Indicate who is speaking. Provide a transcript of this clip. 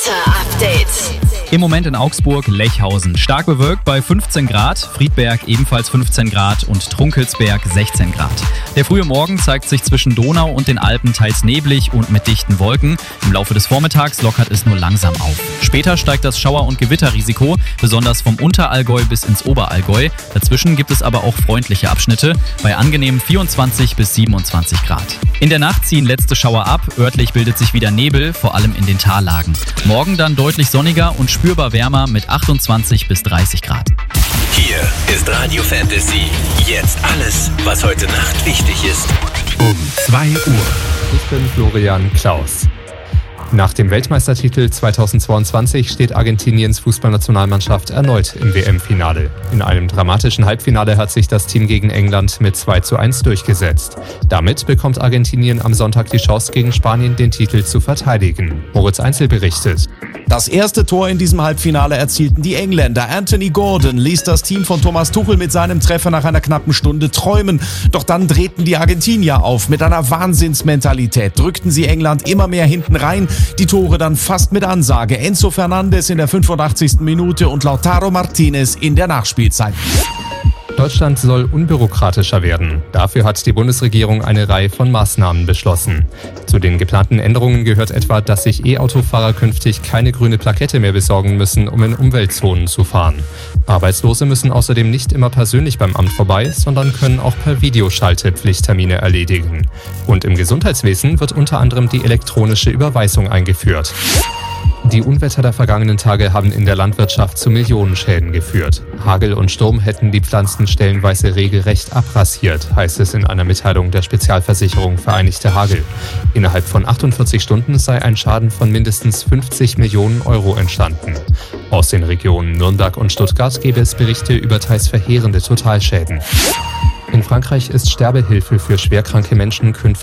Speaker 1: Update.
Speaker 2: Im Moment in Augsburg, Lechhausen. Stark bewölkt bei 15 Grad, Friedberg ebenfalls 15 Grad und Trunkelsberg 16 Grad. Der frühe Morgen zeigt sich zwischen Donau und den Alpen teils neblig und mit dichten Wolken. Im Laufe des Vormittags lockert es nur langsam auf. Später steigt das Schauer- und Gewitterrisiko, besonders vom Unterallgäu bis ins Oberallgäu. Dazwischen gibt es aber auch freundliche Abschnitte bei angenehmen 24 bis 27 Grad. In der Nacht ziehen letzte Schauer ab, örtlich bildet sich wieder Nebel, vor allem in den Tallagen. Morgen dann deutlich sonniger und spürbar wärmer mit 28 bis 30 Grad.
Speaker 3: Hier ist Radio Fantasy. Jetzt alles, was heute Nacht wichtig ist.
Speaker 4: Um 2 Uhr. Ich bin Florian Klaus. Nach dem Weltmeistertitel 2022 steht Argentiniens Fußballnationalmannschaft erneut im WM-Finale. In einem dramatischen Halbfinale hat sich das Team gegen England mit 2:1 durchgesetzt. Damit bekommt Argentinien am Sonntag die Chance, gegen Spanien den Titel zu verteidigen. Moritz Einzel berichtet.
Speaker 5: Das erste Tor in diesem Halbfinale erzielten die Engländer. Anthony Gordon ließ das Team von Thomas Tuchel mit seinem Treffer nach einer knappen Stunde träumen. Doch dann drehten die Argentinier auf. Mit einer Wahnsinnsmentalität drückten sie England immer mehr hinten rein. Die Tore dann fast mit Ansage. Enzo Fernandez in der 85. Minute und Lautaro Martinez in der Nachspielzeit.
Speaker 4: Deutschland soll unbürokratischer werden. Dafür hat die Bundesregierung eine Reihe von Maßnahmen beschlossen. Zu den geplanten Änderungen gehört etwa, dass sich E-Autofahrer künftig keine grüne Plakette mehr besorgen müssen, um in Umweltzonen zu fahren. Arbeitslose müssen außerdem nicht immer persönlich beim Amt vorbei, sondern können auch per Videoschalte Pflichttermine erledigen. Und im Gesundheitswesen wird unter anderem die elektronische Überweisung eingeführt. Die Unwetter der vergangenen Tage haben in der Landwirtschaft zu Millionenschäden geführt. Hagel und Sturm hätten die Pflanzen stellenweise regelrecht abrasiert, heißt es in einer Mitteilung der Spezialversicherung Vereinigte Hagel. Innerhalb von 48 Stunden sei ein Schaden von mindestens 50 Millionen Euro entstanden. Aus den Regionen Nürnberg und Stuttgart gäbe es Berichte über teils verheerende Totalschäden. In Frankreich ist Sterbehilfe für schwerkranke Menschen künftig